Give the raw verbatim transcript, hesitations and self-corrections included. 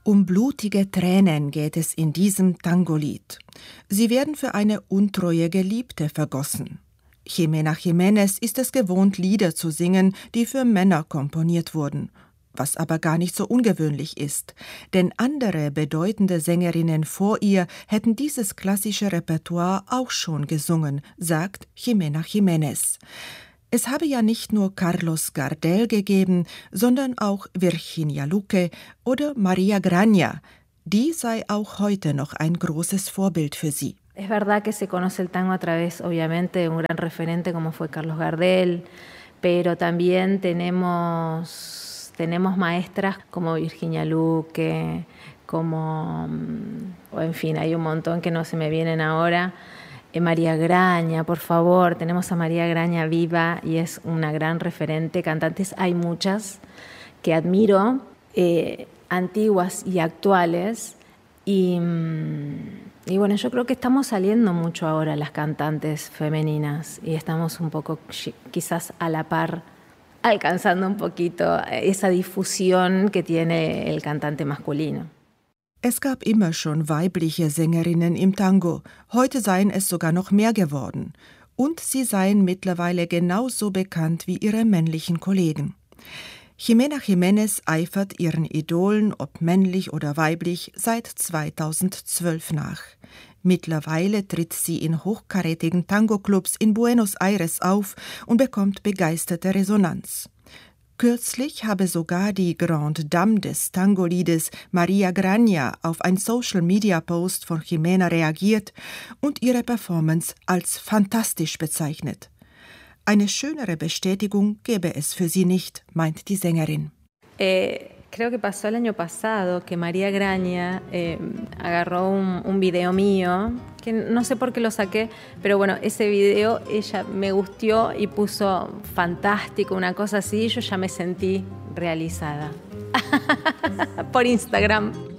Um blutige Tränen geht es in diesem Tangolied. Sie werden für eine untreue Geliebte vergossen. Jimena Jiménez ist es gewohnt, Lieder zu singen, die für Männer komponiert wurden, was aber gar nicht so ungewöhnlich ist, denn andere bedeutende Sängerinnen vor ihr hätten dieses klassische Repertoire auch schon gesungen, sagt Jimena Jiménez. Es habe ja nicht nur Carlos Gardel gegeben, sondern auch Virginia Luque oder María Graña. Die sei auch heute noch ein großes Vorbild für sie. Es verdad que se conoce el tango a través, obviamente, de un gran referente como fue Carlos Gardel, pero también tenemos, tenemos maestras como Virginia Luque, como, o en fin, hay un montón que no se me vienen ahora. Eh, María Graña, por favor, tenemos a María Graña viva y es una gran referente. Cantantes hay muchas que admiro, eh, antiguas y actuales. Y, y bueno, yo creo que estamos saliendo mucho ahora las cantantes femeninas y estamos un poco quizás a la par, alcanzando un poquito esa difusión que tiene el cantante masculino. Es gab immer schon weibliche Sängerinnen im Tango, heute seien es sogar noch mehr geworden. Und sie seien mittlerweile genauso bekannt wie ihre männlichen Kollegen. Jimena Jiménez eifert ihren Idolen, ob männlich oder weiblich, seit zweitausendzwölf nach. Mittlerweile tritt sie in hochkarätigen Tango-Clubs in Buenos Aires auf und bekommt begeisterte Resonanz. Kürzlich habe sogar die Grande Dame des Tango-Liedes María Graña auf ein Social-Media-Post von Jimena reagiert und ihre Performance als fantastisch bezeichnet. Eine schönere Bestätigung gäbe es für sie nicht, meint die Sängerin. Eh, creo que pasó el año pasado que María Graña eh, agarró un, un video mío, que no sé por qué lo saqué, pero bueno, ese video ella me gustó y puso fantástico, una cosa así, y yo ya me sentí realizada. Por Instagram.